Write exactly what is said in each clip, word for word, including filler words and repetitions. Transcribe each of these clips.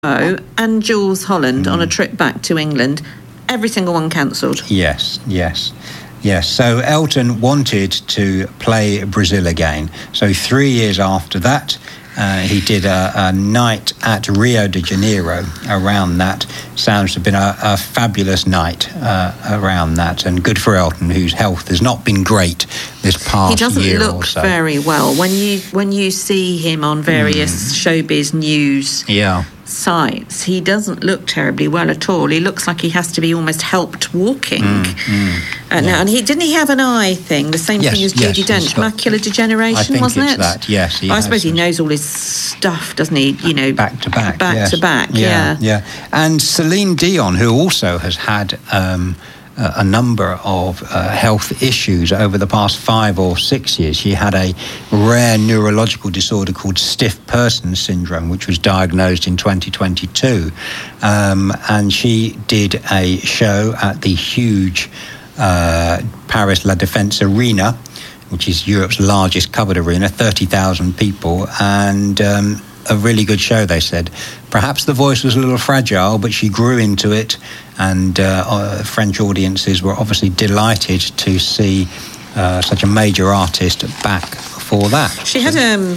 and Jules Holland mm. on a trip back to England. Every single one cancelled. Yes, yes. Yes, so Elton wanted to play Brazil again. So three years after that, uh, he did a, a night at Rio de Janeiro around that. Sounds to have been a, a fabulous night uh, around that. And good for Elton, whose health has not been great this past year or so. He doesn't look very well. When you when you see him on various mm. showbiz news yeah. sites, he doesn't look terribly well at all. He looks like he has to be almost helped walking. Mm, mm, uh, yeah. now, and he didn't he have an eye thing, the same yes, thing as yes, Judi Dench, got, macular degeneration, I think wasn't it's it? That, yes. He I suppose some, he knows all his stuff, doesn't he? You know, back to back, back yes. to back. Yeah, yeah, yeah. And Celine Dion, who also has had um, a, a number of uh, health issues over the past five or six years. She had a rare neurological disorder called stiff person syndrome, which was diagnosed in twenty twenty-two, um, and she did a show at the huge uh, Paris La Défense Arena, which is Europe's largest covered arena, thirty thousand people, and um, a really good show, they said. Perhaps the voice was a little fragile, but she grew into it, and uh, uh, French audiences were obviously delighted to see uh, such a major artist back for that. She had, um,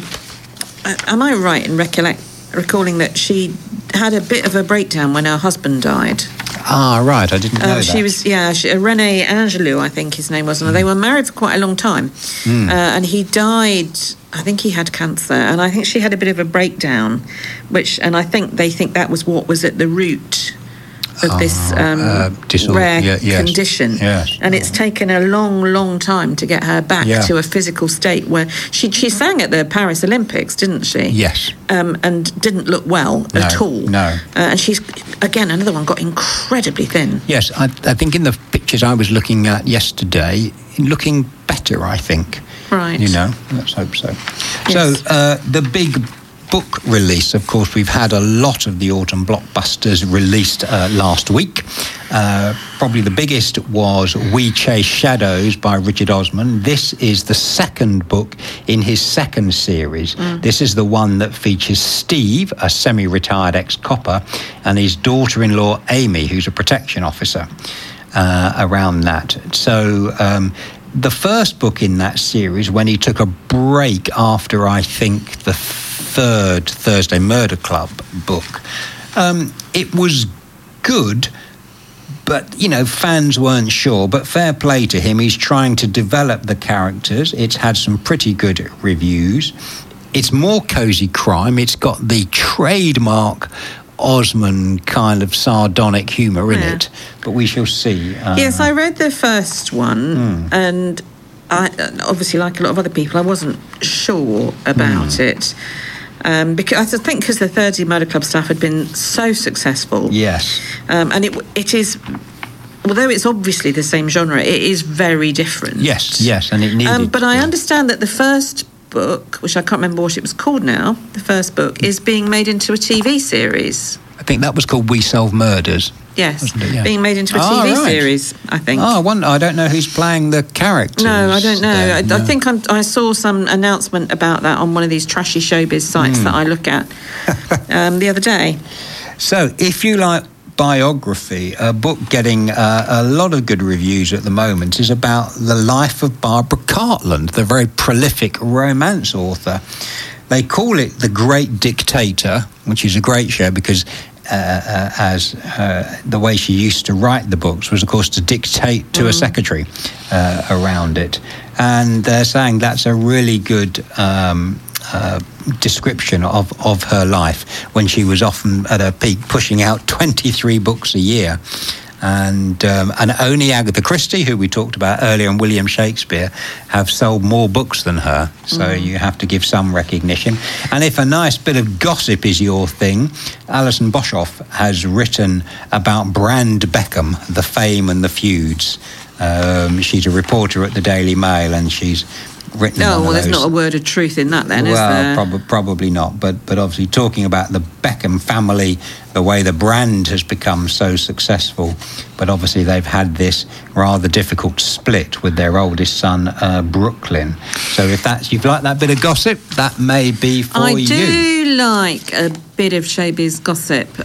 am I right in recollect, recalling that she had a bit of a breakdown when her husband died? Ah, right, I didn't know uh, that. She was, yeah, she, uh, René Angelou, I think his name was, and mm. they were married for quite a long time. Mm. Uh, and he died, I think he had cancer, and I think she had a bit of a breakdown, which, and I think they think that was what was at the root of oh, this um, uh, disorder, rare yeah, yes, condition. Yes. And it's taken a long, long time to get her back yeah. to a physical state where she she sang at the Paris Olympics, didn't she? Yes. Um, and didn't look well no, at all. No. Uh, and she's, again, another one, got incredibly thin. Yes, I, I think in the pictures I was looking at yesterday, looking better, I think. Right. You know, let's hope so. Yes. So, uh, the big book release, of course, we've had a lot of the autumn blockbusters released uh, last week. Uh, probably the biggest was We Chase Shadows by Richard Osman. This is the second book in his second series. Mm. This is the one that features Steve, a semi-retired ex-copper, and his daughter-in-law Amy, who's a protection officer, uh, around that. So um, the first book in that series, when he took a break after, I think, the third Thursday Murder Club book, um, it was good, but, you know, fans weren't sure. But fair play to him. He's trying to develop the characters. It's had some pretty good reviews. It's more cosy crime. It's got the trademark Osman kind of sardonic humour in yeah. it. But we shall see. Uh, yes, I read the first one, mm. and I, obviously, like a lot of other people, I wasn't sure about mm. it. Um, because I think because the Thursday Murder Club stuff had been so successful. Yes. Um, and it it is, although it's obviously the same genre, it is very different. Yes, yes, and it needed. Um, but to. I understand that the first book, which I can't remember what it was called now, the first book, is being made into a T V series. I think that was called We Solve Murders. Yes, yeah. being made into a oh, T V right. series, I think. Oh, I wonder, I don't know who's playing the characters. No, I don't know. There, I, no. I think I'm, I saw some announcement about that on one of these trashy showbiz sites mm. that I look at um, the other day. So, if you like biography, a book getting uh, a lot of good reviews at the moment is about the life of Barbara Cartland, the very prolific romance author. They call it The Great Dictator, which is a great show because Uh, uh, as uh, the way she used to write the books was, of course, to dictate to mm. a secretary uh, around it. And they're saying that's a really good um, uh, description of, of her life when she was often at her peak pushing out twenty-three books a year. And um, and only Agatha Christie, who we talked about earlier, and William Shakespeare have sold more books than her. So mm. you have to give some recognition. And if a nice bit of gossip is your thing, Alison Boshoff has written about Brand Beckham, the fame and the feuds. Um, she's a reporter at the Daily Mail, and she's written Oh, one well, of there's those. not a word of truth in that then, is Well, there? prob- probably not. But but obviously talking about the Beckham family, the way the brand has become so successful, but obviously they've had this rather difficult split with their oldest son, uh, Brooklyn. So if that's you've liked that bit of gossip, that may be for I you. do like a bit of showbiz gossip.